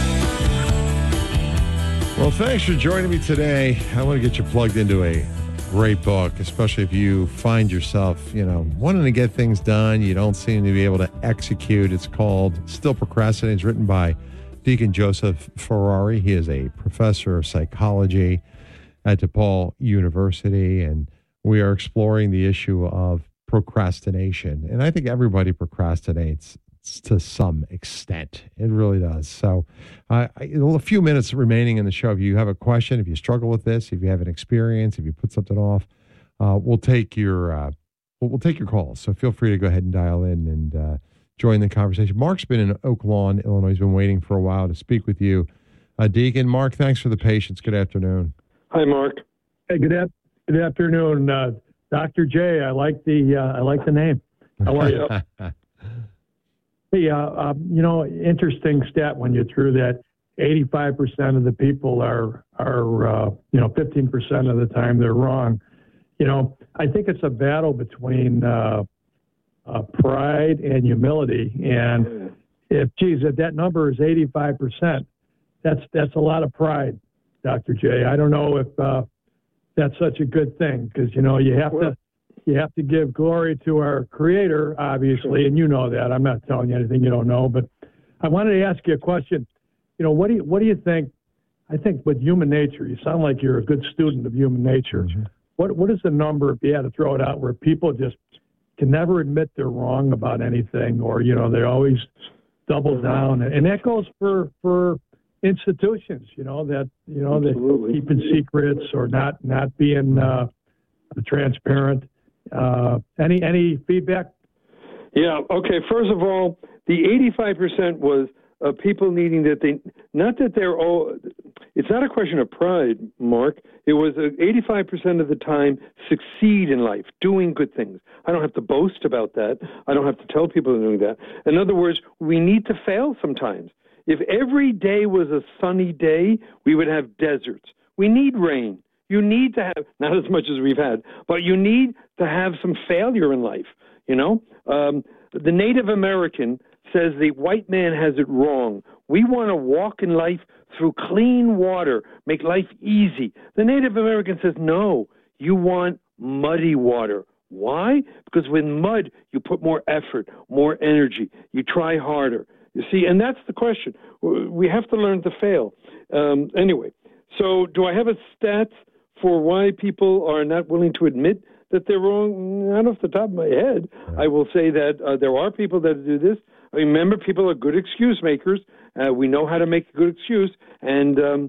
Well, thanks for joining me today. I want to get you plugged into a great book, especially if you find yourself, wanting to get things done. You don't seem to be able to execute. It's called Still Procrastinating. It's written by Deacon Joseph Ferrari. He is a professor of psychology at DePaul University, and we are exploring the issue of procrastination. And I think everybody procrastinates to some extent. It really does. So a few minutes remaining in the show. If you have a question, if you struggle with this, if you have an experience, if you put something off, we'll take your calls. So feel free to go ahead and dial in and join the conversation. Mark's been in Oak Lawn, Illinois. He's been waiting for a while to speak with you. Deacon, Mark, thanks for the patience. Good afternoon. Hi, Mark. Hey, good afternoon, Dr. J. I like the name. How are you? Hey, interesting stat when you threw that 85% of the people are 15% of the time they're wrong. I think it's a battle between pride and humility. And if that number is 85%, that's a lot of pride, Dr. J. I don't know if that's such a good thing because, you have to give glory to our Creator, obviously, and you know that. I'm not telling you anything you don't know, but I wanted to ask you a question. What do you think? I think with human nature, you sound like you're a good student of human nature. Mm-hmm. What is the number, if you had to throw it out, where people just can never admit they're wrong about anything, or they always double down, and that goes for institutions, that keeping secrets or not being transparent. Any feedback? Yeah. Okay. First of all, the 85% was people needing that it's not a question of pride, Mark. It was 85% of the time succeed in life, doing good things. I don't have to boast about that. I don't have to tell people they're doing that. In other words, we need to fail sometimes. If every day was a sunny day, we would have deserts. We need rain. You need to have, not as much as we've had, but you need to have some failure in life, The Native American says the white man has it wrong. We want to walk in life through clean water, make life easy. The Native American says, no, you want muddy water. Why? Because with mud, you put more effort, more energy. You try harder. You see, and that's the question. We have to learn to fail. Anyway, so do I have a stat for why people are not willing to admit that they're wrong? Not off the top of my head. I will say that there are people that do this. Remember, people are good excuse makers. We know how to make a good excuse, and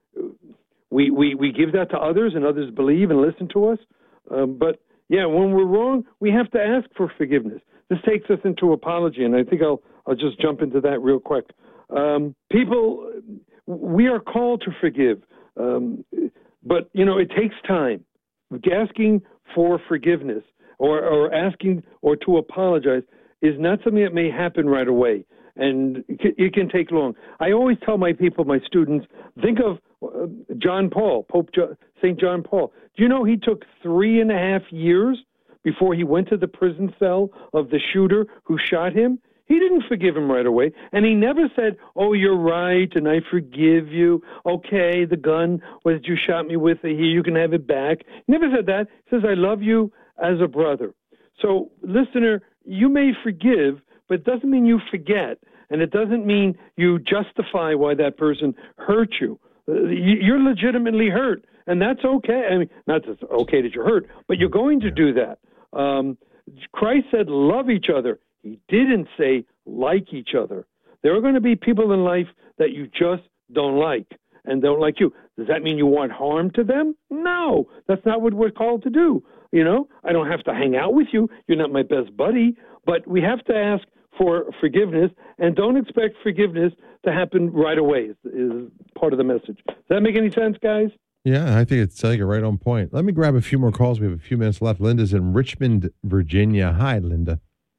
we give that to others, and others believe and listen to us. But, yeah, when we're wrong, we have to ask for forgiveness. This takes us into apology, and I think I'll just jump into that real quick. People, we are called to forgive. But, it takes time. Asking for forgiveness or asking or to apologize is not something that may happen right away. And it can take long. I always tell my students, think of John Paul, St. John Paul. Do you know he took 3.5 years before he went to the prison cell of the shooter who shot him? He didn't forgive him right away, and he never said, oh, you're right, and I forgive you. Okay, the gun that you shot me with, here, you can have it back. He never said that. He says, I love you as a brother. So, listener, you may forgive, but it doesn't mean you forget, and it doesn't mean you justify why that person hurt you. You're legitimately hurt, and that's okay. I mean, not that it's okay that you're hurt, but you're going to do that. Christ said, love each other. He didn't say like each other. There are going to be people in life that you just don't like and don't like you. Does that mean you want harm to them? No, that's not what we're called to do. I don't have to hang out with you. You're not my best buddy. But we have to ask for forgiveness, and don't expect forgiveness to happen right away is part of the message. Does that make any sense, guys? Yeah, I think you're right on point. Let me grab a few more calls. We have a few minutes left. Linda's in Richmond, Virginia. Hi, Linda.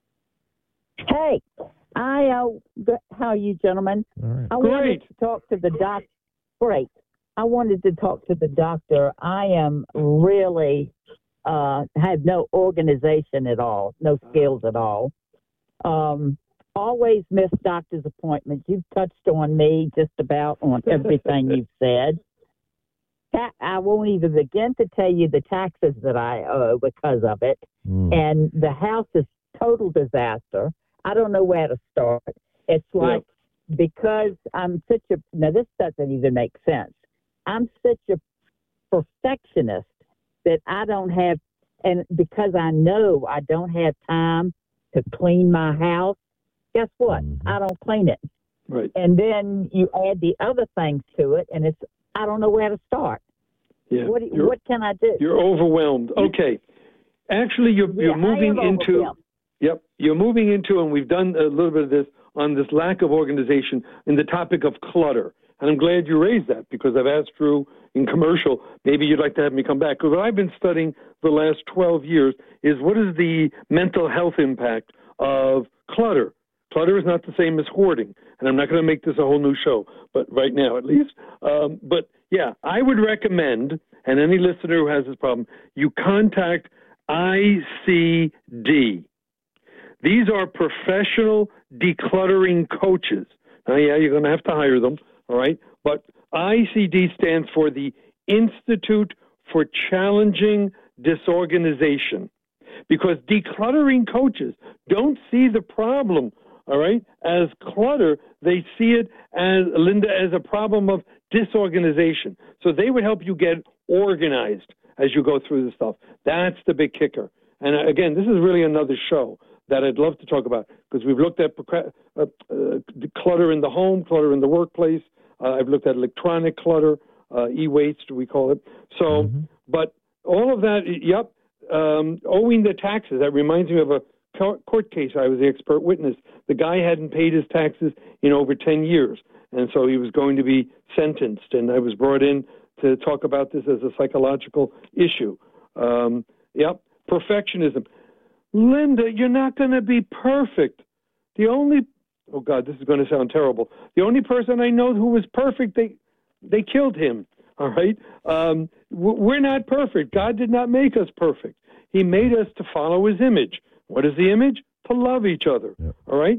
Hey, how are you, gentlemen? All right. I wanted to talk to the doctor. Great. I wanted to talk to the doctor. I am really have no organization at all, no skills at all. Always miss doctor's appointments. You've touched on me just about on everything you've said. I won't even begin to tell you the taxes that I owe because of it. And the house is total disaster. I don't know where to start. It's like, because I'm such a, now this doesn't even make sense. I'm such a perfectionist that I don't have, and because I know I don't have time to clean my house, guess what? I don't clean it. Right. And then you add the other things to it, and it's, I don't know where to start. Yeah. What can I do? You're overwhelmed. Okay. Actually, you're moving into, you're moving into, and we've done a little bit of this on this lack of organization in the topic of clutter. And I'm glad you raised that, because I've asked Drew in commercial, maybe you'd like to have me come back. Because what I've been studying the last 12 years is what is the mental health impact of clutter. Clutter is not the same as hoarding. And I'm not going to make this a whole new show, but right now at least. But yeah, I would recommend, and any listener who has this problem, you contact ICD. These are professional decluttering coaches. Now, yeah, you're going to have to hire them, all right? But ICD stands for the Institute for Challenging Disorganization, because decluttering coaches don't see the problem, all right, as clutter. They see it as, Linda, as a problem of disorganization. So they would help you get organized as you go through the stuff. That's the big kicker. And again, this is really another show that I'd love to talk about, because we've looked at clutter in the home, clutter in the workplace. I've looked at electronic clutter, e-waste, we call it. So, but all of that, owing the taxes, that reminds me of a court case. I was the expert witness. The guy hadn't paid his taxes in over 10 years, and so he was going to be sentenced, and I was brought in to talk about this as a psychological issue. Perfectionism. Linda, you're not going to be perfect. The only, oh God, this is going to sound terrible. The only person I know who was perfect, they killed him. All right? We're not perfect. God did not make us perfect. He made us to follow his image. What is the image? To love each other. Yep. All right?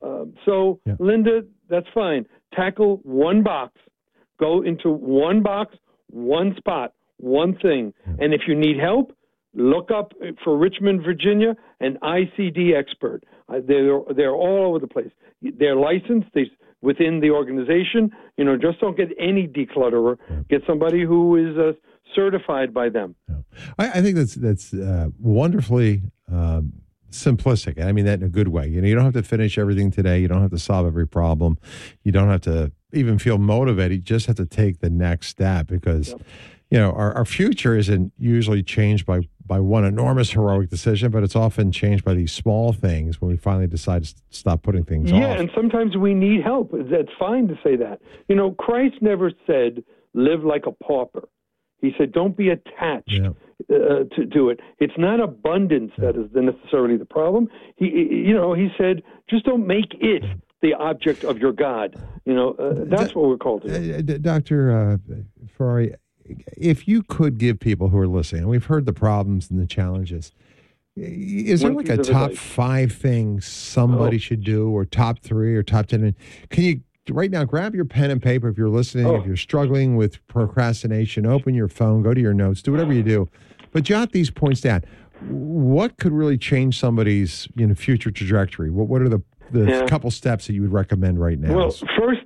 Linda, that's fine. Tackle one box. Go into one box, one spot, one thing. Yep. And if you need help, look up for Richmond, Virginia, an ICD expert. They're all over the place. They're licensed within the organization. You know, just don't get any declutterer. Get somebody who is certified by them. I think that's wonderfully simplistic. I mean that in a good way. You know, you don't have to finish everything today. You don't have to solve every problem. You don't have to even feel motivated. You just have to take the next step, because you know, our future isn't usually changed by one enormous heroic decision, but it's often changed by these small things when we finally decide to stop putting things off. Yeah, and sometimes we need help. That's fine to say that. You know, Christ never said, live like a pauper. He said, don't be attached to it. It's not abundance that is necessarily the problem. He said, just don't make it the object of your God. You know, that's what we're called to do. Dr. Ferrari, if you could give people who are listening, and we've heard the problems and the challenges, is there like a top 5 things somebody should do, or top 3 or top 10? Can you right now grab your pen and paper if you're listening, if you're struggling with procrastination, open your phone, go to your notes, do whatever you do, but jot these points down. What could really change somebody's future trajectory? What are the couple steps that you would recommend right now? Well,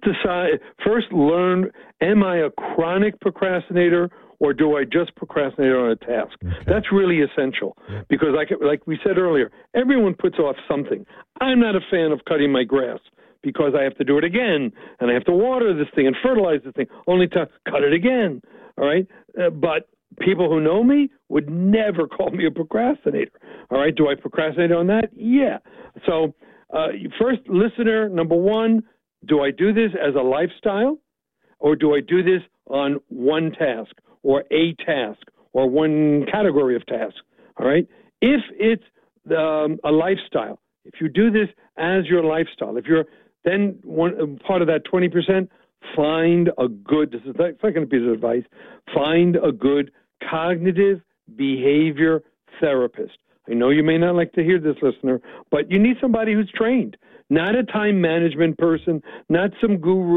first learn, am I a chronic procrastinator, or do I just procrastinate on a task? Okay. That's really essential, because like we said earlier, everyone puts off something. I'm not a fan of cutting my grass, because I have to do it again, and I have to water this thing and fertilize this thing, only to cut it again, all right? But people who know me would never call me a procrastinator, all right? Do I procrastinate on that? Yeah. So first, listener, number 1, do I do this as a lifestyle, or do I do this on one task, or a task, or one category of tasks, all right? If it's a lifestyle, if you do this as your lifestyle, if you're then one part of that 20%, find a good, this is the second piece of advice, find a good cognitive behavior therapist. I know you may not like to hear this, listener, but you need somebody who's trained, not a time management person, not some guru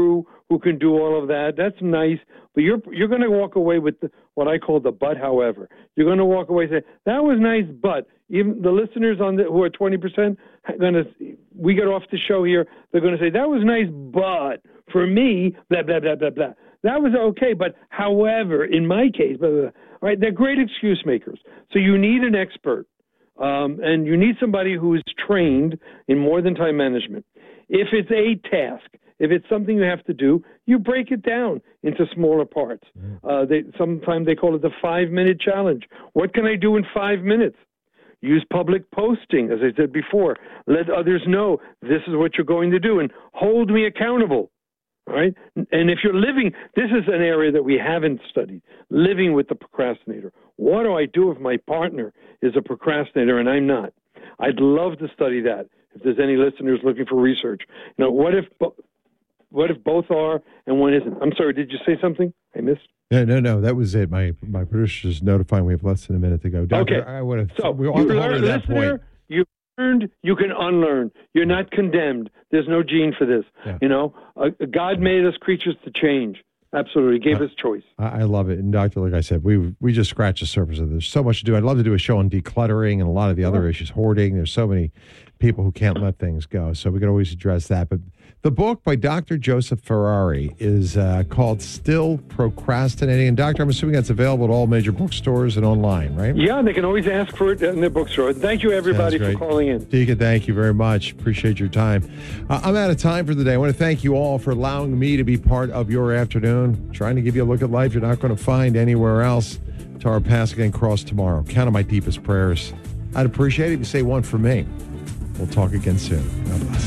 who can do all of that. That's nice. But you're going to walk away with what I call the but, however. You're going to walk away and say, that was nice, but even the listeners who are 20%, we get off the show here, they're going to say, that was nice, but for me, blah, blah, blah, blah, blah. That was okay, but however, in my case, blah, blah, blah. All right, they're great excuse makers. So you need an expert, and you need somebody who is trained in more than time management. If it's a task, if it's something you have to do, you break it down into smaller parts. Sometimes they call it the 5-minute challenge. What can I do in 5 minutes? Use public posting, as I said before. Let others know this is what you're going to do, and hold me accountable. All right? And if you're living, this is an area that we haven't studied, living with the procrastinator. What do I do if my partner is a procrastinator and I'm not? I'd love to study that. If there's any listeners looking for research, what if both are and one isn't? I'm sorry, did you say something I missed? No, that was it. My producer's notifying we have less than a minute to go. Doctor, okay. I would have. So you learned, listener, you learned, you can unlearn. You're not condemned. There's no gene for this. Yeah. God made us creatures to change. Absolutely. He gave us choice. I love it. And Doctor, like I said, we just scratched the surface of this. There's so much to do. I'd love to do a show on decluttering and a lot of the other issues, hoarding. There's so many people who can't let things go. So we could always address that. But the book by Dr. Joseph Ferrari is called Still Procrastinating. And Doctor, I'm assuming that's available at all major bookstores and online, right? Yeah, they can always ask for it in their bookstore. Thank you, everybody, for calling in. Deacon, thank you very much. Appreciate your time. I'm out of time for the day. I want to thank you all for allowing me to be part of your afternoon, trying to give you a look at life you're not going to find anywhere else. Tara Pasagan Cross tomorrow. Count on my deepest prayers. I'd appreciate it if you say one for me. We'll talk again soon. God bless.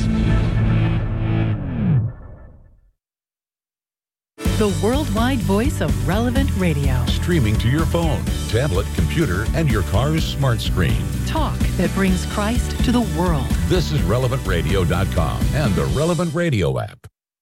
The worldwide voice of Relevant Radio. Streaming to your phone, tablet, computer, and your car's smart screen. Talk that brings Christ to the world. This is RelevantRadio.com and the Relevant Radio app.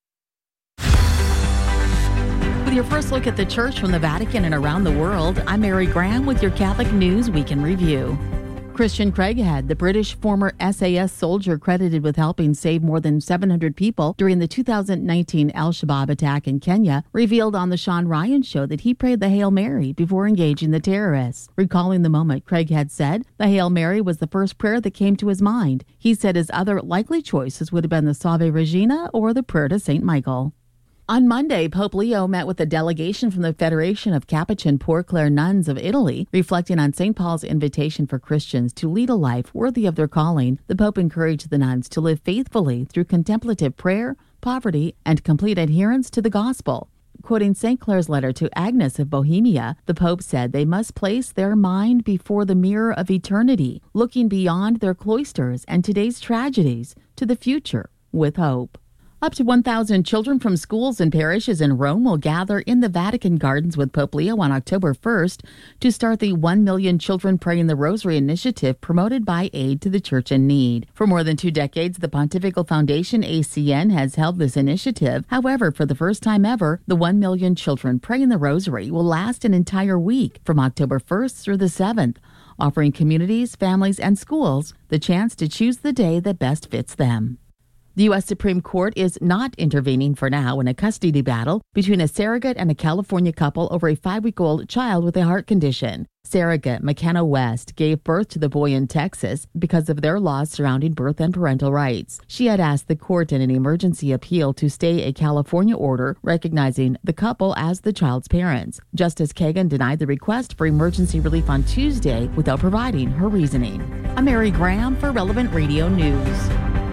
With your first look at the church from the Vatican and around the world, I'm Mary Graham with your Catholic News Week in Review. Christian Craighead, the British former SAS soldier credited with helping save more than 700 people during the 2019 Al-Shabaab attack in Kenya, revealed on the Sean Ryan Show that he prayed the Hail Mary before engaging the terrorists. Recalling the moment, Craighead said the Hail Mary was the first prayer that came to his mind. He said his other likely choices would have been the Salve Regina or the prayer to St. Michael. On Monday, Pope Leo met with a delegation from the Federation of Capuchin Poor Clare Nuns of Italy. Reflecting on St. Paul's invitation for Christians to lead a life worthy of their calling, the Pope encouraged the nuns to live faithfully through contemplative prayer, poverty, and complete adherence to the gospel. Quoting St. Clare's letter to Agnes of Bohemia, the Pope said they must place their mind before the mirror of eternity, looking beyond their cloisters and today's tragedies to the future with hope. Up to 1,000 children from schools and parishes in Rome will gather in the Vatican Gardens with Pope Leo on October 1st to start the 1 Million Children Praying the Rosary initiative promoted by Aid to the Church in Need. For more than 2 decades, the Pontifical Foundation ACN has held this initiative. However, for the first time ever, the 1 Million Children Praying the Rosary will last an entire week from October 1st through the 7th, offering communities, families, and schools the chance to choose the day that best fits them. The U.S. Supreme Court is not intervening for now in a custody battle between a surrogate and a California couple over a 5-week-old child with a heart condition. Surrogate McKenna West gave birth to the boy in Texas because of their laws surrounding birth and parental rights. She had asked the court in an emergency appeal to stay a California order recognizing the couple as the child's parents. Justice Kagan denied the request for emergency relief on Tuesday without providing her reasoning. I'm Mary Graham for Relevant Radio News.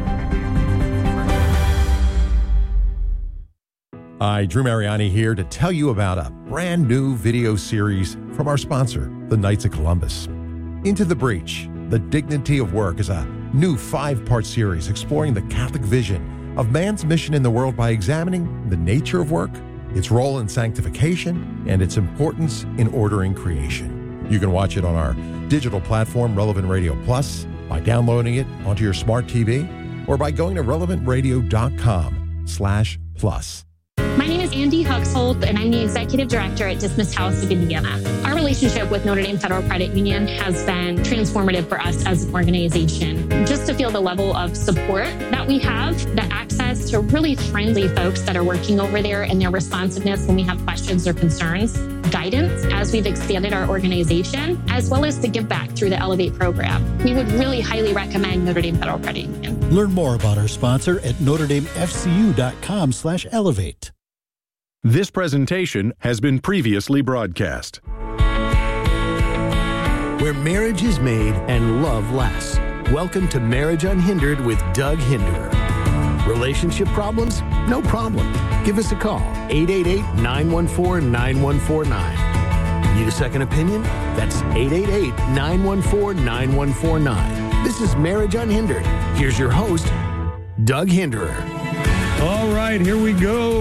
Hi, Drew Mariani here to tell you about a brand new video series from our sponsor, the Knights of Columbus. Into the Breach, The Dignity of Work is a new 5-part series exploring the Catholic vision of man's mission in the world by examining the nature of work, its role in sanctification, and its importance in ordering creation. You can watch it on our digital platform, Relevant Radio Plus, by downloading it onto your smart TV, or by going to relevantradio.com/plus. My name is Andy Huxhold, and I'm the Executive Director at Dismissed House of Indiana. Our relationship with Notre Dame Federal Credit Union has been transformative for us as an organization. Just to feel the level of support that we have, the access access to really friendly folks that are working over there and their responsiveness when we have questions or concerns, guidance as we've expanded our organization, as well as the give back through the Elevate program. We would really highly recommend Notre Dame Federal Credit Union. Learn more about our sponsor at NotreDameFCU.com/elevate. This presentation has been previously broadcast. Where marriage is made and love lasts. Welcome to Marriage Unhindered with Doug Hinderer. Relationship problems? No problem. Give us a call, 888-914-9149. Need a second opinion? That's 888-914-9149. This is Marriage Unhindered. Here's your host, Doug Hinderer. All right, here we go.